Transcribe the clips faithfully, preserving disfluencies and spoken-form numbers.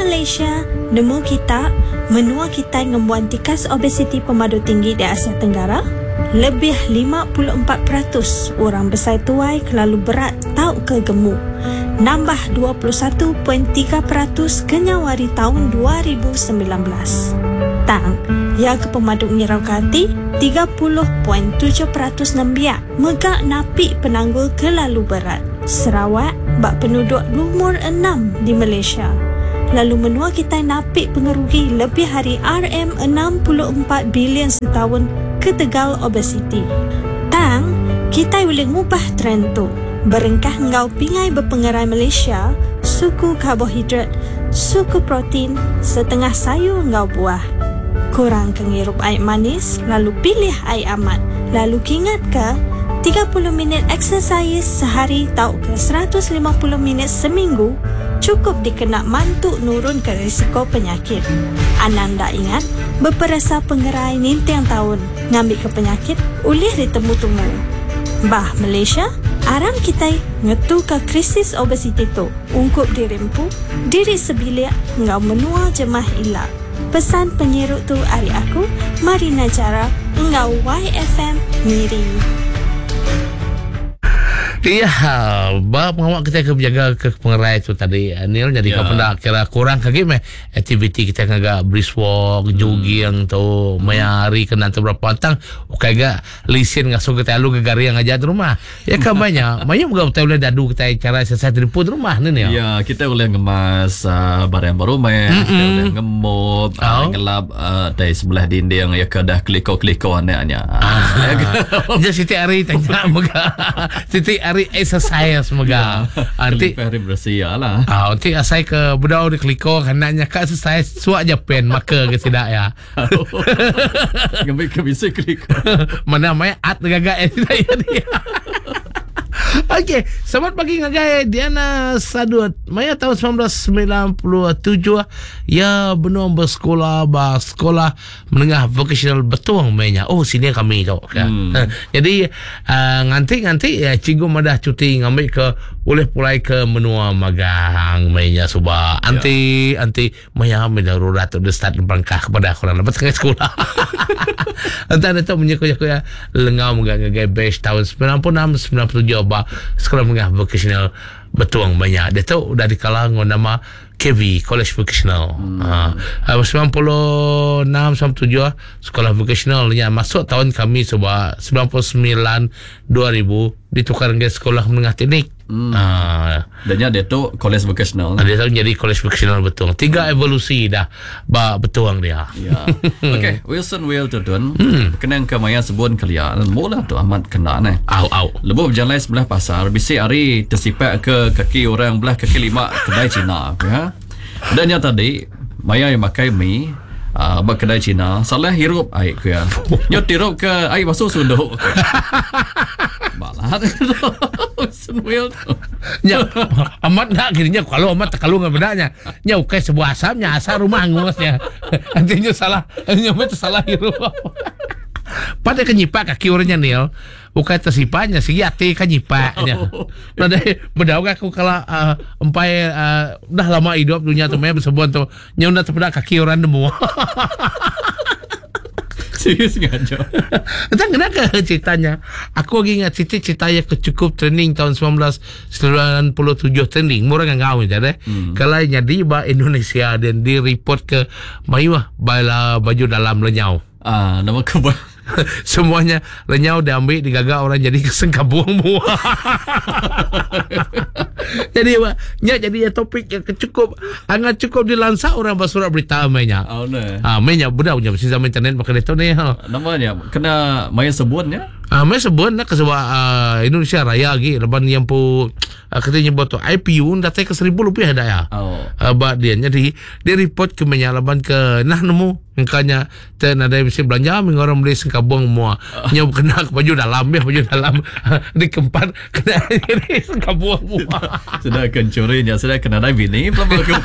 Malaysia, nemu kita menua kita ngembuan tikas obesiti pemadu tinggi di Asia Tenggara. Lebih lima puluh empat peratus orang besar tuai kelalu berat tau ke gemuk. Nambah dua puluh satu perpuluhan tiga peratus ke Januari tahun dua ribu sembilan belas. Tang, ya ke pemaduk ngirau kati tiga puluh perpuluhan tujuh peratus nambia megak napi penanggul kelalu berat. Sarawak bak penduduk umur enam di Malaysia. Lalu menua kita napi pengerugi lebih hari R M enam puluh empat bilion setahun ke tegal obesiti. Tang, kita boleh ngubah trend tu. Berengkah ngau pingai berpengerai Malaysia, suku karbohidrat, suku protein, setengah sayur ngau buah. Kurang kengirup air manis, lalu pilih air amat. Lalu kingat ke, tiga puluh minit exercise sehari tau ke seratus lima puluh minit seminggu cukup dikena mantuk nurun ke risiko penyakit. Ananda ingat, beperasa pengerai nintang tahun ngambil ke penyakit ulih ditemu-temu. Bah Malaysia, aram kita ngetu ke krisis obesiti tu. Ungkup dirimpu, diri sebilik ngau menua jemah ilak. Pesan penyeruk tu hari aku, Marina Jara, ngau Y F M Miri. Iya, bah pengawak kita ke menjaga ke pengerai tu tadi Neil, jadi yeah. Kau pernah kira kurang kaki meh aktiviti kita ngagak brisk walk, hmm. jogging tu, mayari kena tu berapa tang, oke gak lisin ngasuh kita lalu ke gari yang aja di rumah. Ya kan banyak, banyak juga kita boleh dadu kita cara selesai teriput rumah ni Neil. Ya, kita boleh ngemas uh, barang baru meh, mm-hmm. kita boleh ngemop, oh. uh, ngelap uh, dari sebelah dinding ya kedah kliko-kliko anaknya. Ah. Jadi siti hari tanya moga, siti hari exercise moga. Nanti hari bersih lah. Ah, nanti asai ke budau di kliko kanaknya ka exercise suak je pen maka ke tidak ya. Ngambil ke bisa kliko. Mana mai at gagak ya tidak ya dia. Okey, selamat pagi ngagai Diana Sadut. Maya tahun sembilan belas sembilan puluh tujuh ya benua bersekolah ba sekolah menengah vocational Betuang mainnya. Oh, sini kami tu. Hmm. Jadi uh, nganti-nganti ya cikgu madah cuti ngambil ke boleh pulai ke menua magang mainnya suba. Anti ya. Anti maya mendarurat tu start berangkah kepada orang dapat tengah sekolah. Entah tu menyekut-nyekut ya lengau ngagai batch tahun sembilan puluh enam sembilan puluh tujuh ba sekolah menengah vocational Betuang banyak. Dia tu dah dikalang nama K V College Vocational. Hmm. Ha, sembilan puluh enam sembilan puluh tujuh sekolah vocational nya masuk tahun kami sebab sembilan puluh sembilan dua ribu ditukar dengan sekolah menengah teknik. Hmm. Ha. Dan dia tu College Vocational. Dia tu jadi College Vocational Betuang. Tiga hmm. evolusi dah ba Betuang dia. Ya. Okey, Wilson Will Tudun. Hmm. Kena ke maya sebun kalian. Mula tu amat kena ni. Au au. Lebuh berjalan sebelah pasar, bisi hari tersipak ke kaki orang belah kaki lima kedai Cina, ya. Dan yang tadi maya yang pakai mi uh, kedai Cina salah hirup air ke ya. Nyo tirup ke air masuk sunduk. Balah. Senwil tu. Ya, amat nak kirinya kalau amat terkalung bedanya. Nya ukai sebuah asamnya asal rumah ngusnya. Artinya salah, nya betul salah hirup. Pada kenyipak kaki orangnya Neil, bukan tersipanya si hati kenyipaknya. Nah deh bedau aku kalau uh, empai uh, dah lama hidup dunia tu meh bersebuan tu nyunda terpedak kaki orang demu. Serius ngajo. Entah kenapa ceritanya. Aku lagi ingat cerita-cerita yang cukup trending tahun sembilan belas sembilan puluh tujuh trending. Murah kan kau je deh. Hmm. Kalau jadi ba Indonesia dan di report ke Mayuah bala baju dalam lenyau. Ah, nama kebal. Semuanya lenyau diambil digagak orang jadi kesengkap buang buah. Jadi apa? Nya jadi ya topik yang cukup hangat cukup dilansa orang basurat berita mainnya. Oh ne. Ah mainnya budak punya mesti zaman internet pakai itu ni. Namanya kena maya sebutnya. Ah mai sebut nak ke sebuah uh, Indonesia Raya lagi leban yang pu uh, katanya buat tu I P U datang ke seribu rupiah dah ya. Oh. Uh, ba dia jadi dia report ke menyalaban ke nah nemu engkanya ten ada mesti belanja ming orang beli sengkabung mua. Oh. Nya kena baju dalam ya baju dalam di kempat kena ini sengkabung mua. Sudah kencurinya sudah kena dah bini belum ke.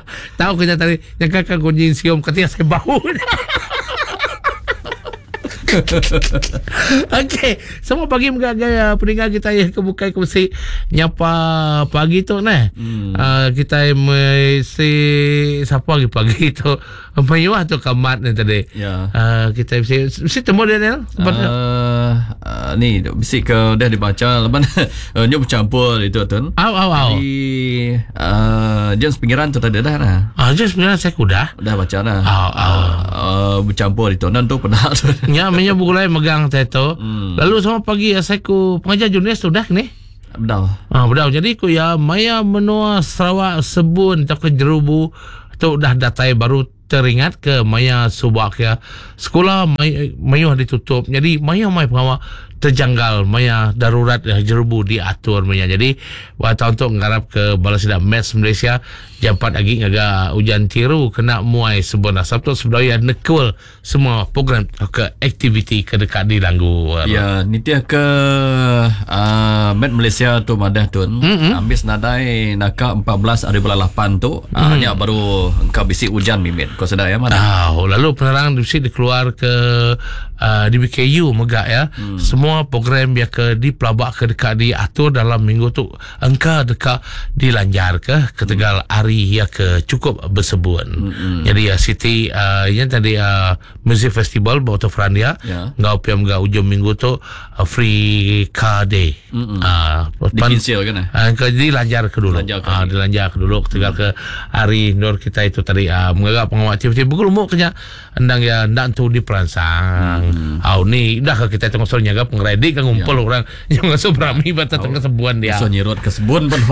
Tahu kita tadi yang kakak kunci siom ketika saya bau. Okey, semua pagi menggaya pendengar kita yang kebukai kursi nyapa pagi tu nah. Hmm. Uh, kita mesti siapa lagi pagi tu Mayuah tu kamat ni tadi. Ya. Uh, kita mesti mesti temu Daniel. Uh, uh, ni mesti ke dah dibaca lepas uh, nyop campur itu tu. Au au au. Di uh, jenis pinggiran tu tadi dah nah. Ah, jenis pinggiran saya kuda. Dah baca dah. Au au. Uh, bercampur itu dan tu pernah tu. Ya, punya buku lain megang tu. Hmm. Lalu sama pagi saya ku pengajar junior sudah ni. Betul. Ah, betul. Jadi ku ya Maya menua Sarawak Sebun atau ke Jerubu tu dah datai baru teringat ke Maya Subak ya. Sekolah Maya, Maya ditutup. Jadi Maya mai pengawa terjanggal Maya darurat ya, Jerubu diatur Maya. Jadi waktu untuk ngarap ke Balasidak Mes Malaysia jampat lagi ngaga hujan tiru kena muai sebenar Sabtu sebenarnya nekul semua program ke aktiviti ke dekat di Langgu. Ya, nitia ke uh, Met Malaysia tu madah tu. Mm-hmm. Habis nadai naka empat belas hari bulan lapan tu mm. hanya baru engkau bisi hujan mimit. Kau sedar ya mana? Oh, lalu penerangan bisi dikeluar ke uh, di B K U megak ya. Mm. Semua program yang ke dipelabak ke dekat diatur dalam minggu tu engkau dekat dilanjar ke ke Tegal mm. hari ya ke cukup bersebut. Mm-hmm. Jadi ya Siti uh, yang tadi uh, Music Festival Bauta Frandia yeah. Ngau piam ga ujung minggu tu uh, Free Car Day. Mm-hmm. Uh, dikinsil kan? Uh, ke dilanjar ke dulu. Dilanjar ke, uh, dilanjar ke dulu ke Tegal mm-hmm. ke hari Nur kita itu tadi uh, mengagak pengawal aktiviti bergelumuk kenya endang ya ndak tu diperansang. Mm-hmm. Au ni dah ke kita tengok soalnya ga pengredik kan ngumpul yeah. orang yang ngasuh berami bata tengah sebuan dia. So nyirot ke sebun pun.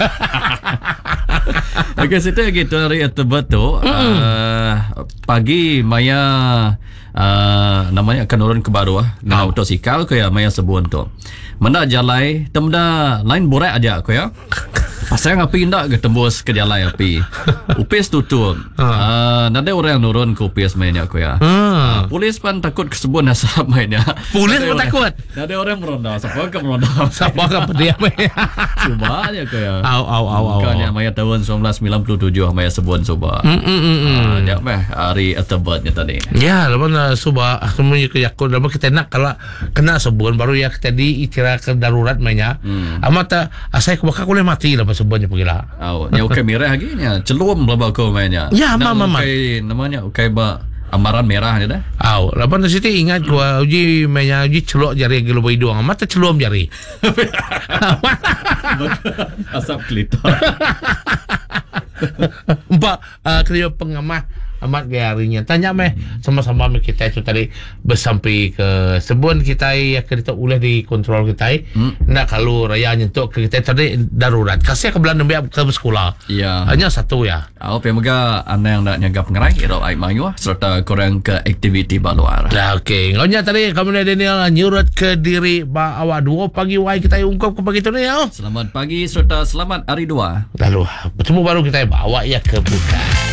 Okey, situ gitu hari Tebet tu mm. uh, pagi Maya uh, namanya akan turun ke baru ah dengan oh. motosikal ke ya Maya sebun tu. Menda jalai temda lain borak aja ko ya. Pasal ngapi ndak ke tembus ke jalai api. Upis tutup. Uh, nada orang nurun ke upis mainnya ko ya. Uh, polis pun takut ke sebun asap mainnya. Polis pun takut. Nada orang meronda, siapa ke meronda. Siapa ke pediam. Cuba aja ko ya. Au au au au. Kan Maya tahun sembilan belas sembilan puluh tujuh Maya sebun coba. Hmm hmm. Ya meh hari Tebetnya tadi. Ya, lepas coba semuanya ke yakun lama kita nak kalau kena sebun baru ya kita diikira ke darurat mainnya. Hmm. Amat asai ke bakal boleh mati lah sebunnya pergilah. Oh, nya okey merah lagi nya celum lah kau mainnya. Ya, mama mama. Namanya okey ba amaran merah ni dah. Aw, lepas tu Siti ingat gua uji mainnya uji celok jari gelo hidung amat celum jari. Asap kelita. Empat uh, kerja pengamah amat gaya harinya. Tanya meh sama-sama kita itu tadi bersampai ke sebun kita ya kita boleh dikontrol kita. Hmm. Nak kalau raya nyentuk ke kita tadi darurat. Kasih ke belah nembe ke sekolah. Ya. Hanya satu ya. Au pe mega anda yang nak nyaga pengerai iro ai mayu serta korang ke aktiviti baluar. Ya okey. Ngaunya tadi kami Daniel nyurut ke diri ba awak dua pagi wai kita ungkap ke pagi tu ni ya. Selamat pagi serta selamat hari dua. Lalu bertemu baru kita bawa ya ke buka.